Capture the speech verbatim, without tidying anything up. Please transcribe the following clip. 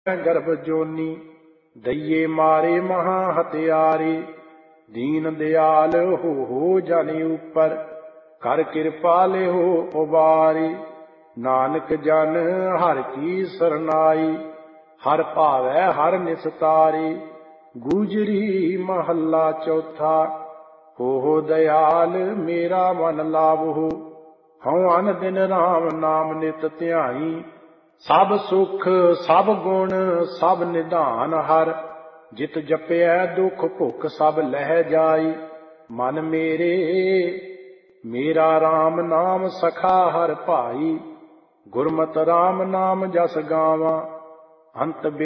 गर्भ जोनी दइये मारे महा हत्यारे। दीन दयाल हो हो जन ऊपर कर कृपा ले हो उबारी। नानक जन हर की सरनाई हर भावै हर निस्तारी। गुजरी महला चौथा हो हो दयाल मेरा मन लावो। हऊँ अन दिन राम नाम नित ध्याई। सब सुख सब गुण सब निधान हर। जित जपै दुख भुख सब लह जाई। मन मेरे मेरा राम नाम सखा हर भाई। गुरमत राम नाम जस गावां अंत